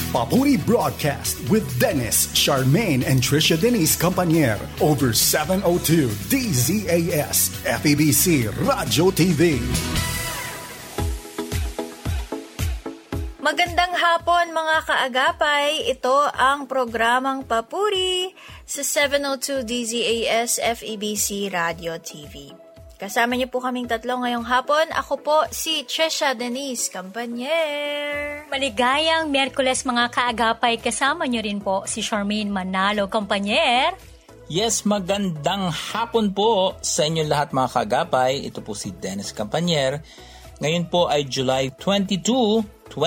Papuri Broadcast with Dennis, Charmaine, and Trisha Denise Campanier over 702 DZAS FEBC Radio TV. Magandang hapon mga kaagapay, ito ang programang Papuri sa 702 DZAS FEBC Radio TV. Kasama niyo po kaming tatlo ngayong hapon. Ako po si Trisha Denise Campanier. Maligayang Miyerkules mga kaagapay, kasama niyo rin po si Charmaine Manalo Campanier. Yes, magandang hapon po sa inyo lahat mga kaagapay. Ito po si Dennis Campanier. Ngayon po ay July 22,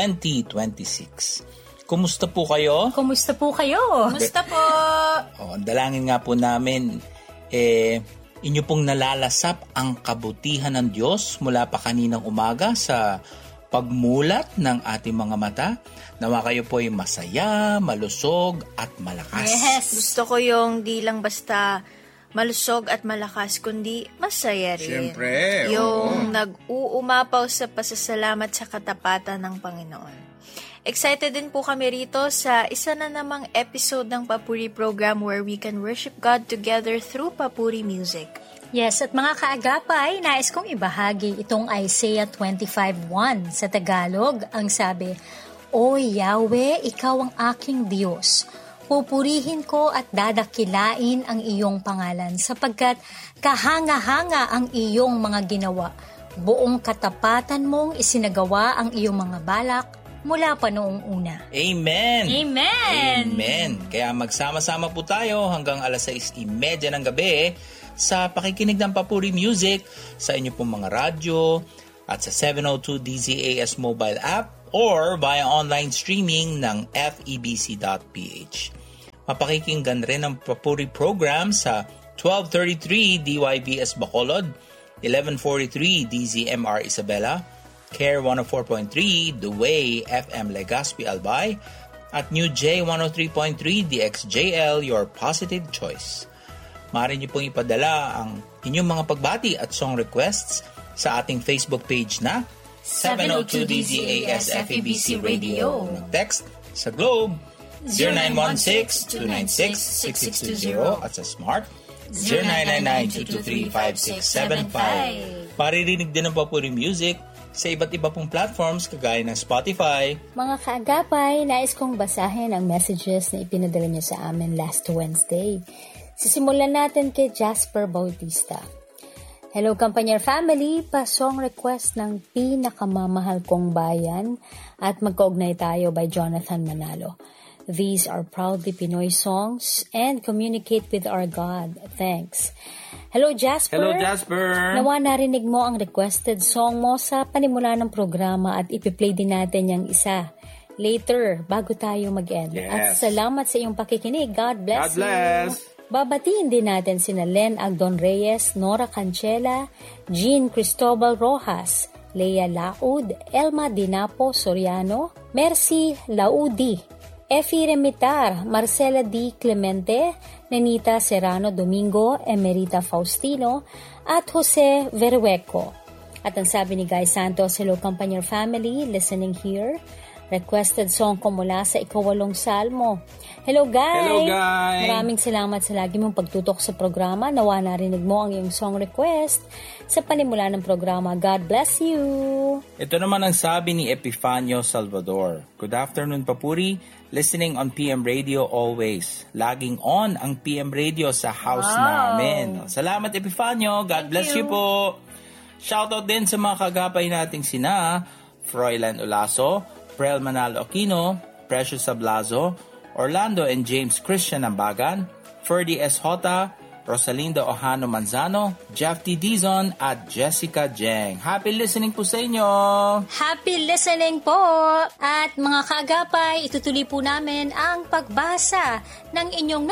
2026. Kumusta po kayo? Kumusta po kayo? Kumusta po? Dalangin nga po namin, inyo pong nalalasap ang kabutihan ng Diyos mula pa kaninang umaga sa pagmulat ng ating mga mata. Nawa kayo po ay masaya, malusog at malakas. Yes, gusto ko yung di lang basta malusog at malakas, kundi masaya rin. Siyempre. Yung nag-uumapaw sa pasasalamat sa katapatan ng Panginoon. Excited din po kami rito sa isa na namang episode ng Papuri program where we can worship God together through Papuri music. Yes, at mga kaagapay, nais kong ibahagi itong Isaiah 25:1 sa Tagalog. Ang sabi, O Yahweh, ikaw ang aking Diyos. Pupurihin ko at dadakilain ang iyong pangalan sapagkat kahanga-hanga ang iyong mga ginawa. Buong katapatan mong isinagawa ang iyong mga balak mula pa noong una. Amen! Amen! Amen! Kaya magsama-sama po tayo hanggang alas 6:30 ng gabi sa pakikinig ng Papuri Music sa inyo pong mga radyo at sa 702 DZAS mobile app or via online streaming ng febc.ph. Mapakikinggan rin ang Papuri program sa 1233 DYBS Bacolod, 1143 DZMR Isabela, Care 104.3, The Way FM Legazpi Albay, at New J 103.3 DXJL, Your Positive Choice. Maaari niyo pong ipadala ang inyong mga pagbati at song requests sa ating Facebook page na 702 DZAS FEBC Radio. Mag-text sa Globe 0916-296-6620 at sa Smart 0999-223-5675. Paririnig din ng Papuri Music sa iba't iba pong platforms kagaya ng Spotify. Mga kaagapay, nais kong basahin ang messages na ipinadala niyo sa amin last Wednesday. Sisimulan natin kay Jasper Bautista. Hello, Campanier family! Pa-song request ng Pinakamamahal Kong Bayan at Magkaugnay Tayo by Jonathan Manalo. These are proudly Pinoy songs and communicate with our God. Thanks. Hello, Jasper. Hello, Jasper. Nawa narinig mo ang requested song mo sa panimula ng programa at ipi-play din natin yung isa later bago tayo mag-end. Yes. At salamat sa iyong pakikinig. God bless God bless. you. Babatiin din natin sina Len Agdon Reyes, Nora Cancela, Jean Cristobal Rojas, Leia Laud, Elma Dinapo Soriano, Mercy Laudi, Effie Remitar, Marcela D. Clemente, Nenita Serrano Domingo, Emerita Faustino, at Jose Verueco. At ang sabi ni Guy Santos, hello Campanier family, listening here. Requested song ko mula sa 8 Salmo. Hello Guy! Hello Guy! Maraming salamat sa lagi mong pagtutok sa programa. Nawa narinig mo ang iyong song request sa panimula ng programa. God bless you! Ito naman ang sabi ni Epifanio Salvador. Good afternoon, Papuri. Listening on PM Radio always. Laging on ang PM Radio sa house namin. Salamat, Epifanio. God bless you po. Shoutout din sa mga kagapay nating sina Froilan Olaso, Prel Manalo Aquino, Precious Sablazo, Orlando and James Christian Ambagan, Ferdy S. Hota, Rosalinda Ohano Manzano, Jeff T. Dizon, at Jessica Jeng. Happy listening po sa inyo! Happy listening po! At mga kaagapay, itutuloy po namin ang pagbasa ng inyong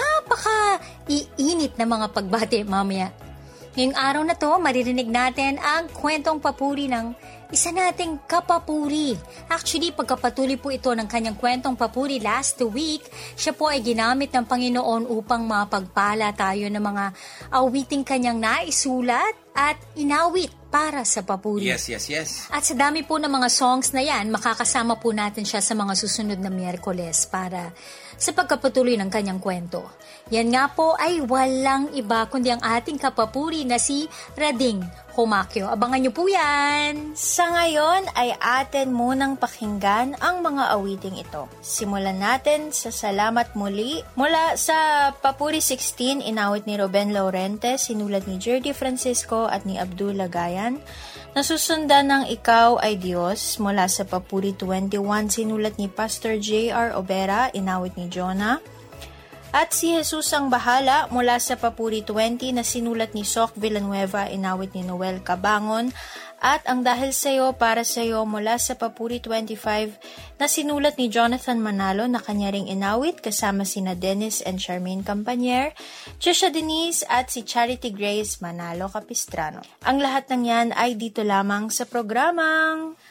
napaka-iinit na mga pagbati mamaya. Ngayong araw na to, maririnig natin ang kwentong papuri ng isa nating kapapuri. Actually, pagkapatuloy po ito ng kanyang kwentong papuri last week, siya po ay ginamit ng Panginoon upang mapagpala tayo ng mga awiting kanyang naisulat at inawit para sa papuri. Yes. At sa dami po ng mga songs na yan, makakasama po natin siya sa mga susunod na Miyerkules para sa pagkapatuloy ng kanyang kwento. Yan nga po ay walang iba kundi ang ating kapapuri na si Rading Humakyo. Abangan niyo po yan! Sa ngayon ay atin munang pakinggan ang mga awiting ito. Simulan natin sa Salamat Muli. Mula sa Papuri 16, inawit ni Ruben Laurente, sinulat ni Jerdy Francisco at ni Abdul Lagayan. Nasusundan ng Ikaw ay Diyos, mula sa Papuri 21, sinulat ni Pastor J.R. Obera, inawit ni Jonah. At si Jesus ang Bahala, mula sa Papuri 20 na sinulat ni Soc Villanueva, inawit ni Noel Cabangon. At ang Dahil Sa'yo, Para Sa'yo, mula sa Papuri 25 na sinulat ni Jonathan Manalo na kanya ring inawit kasama sina Dennis and Charmaine Campanier, Trisha Denise at si Charity Grace Manalo Capistrano. Ang lahat ng yan ay dito lamang sa programang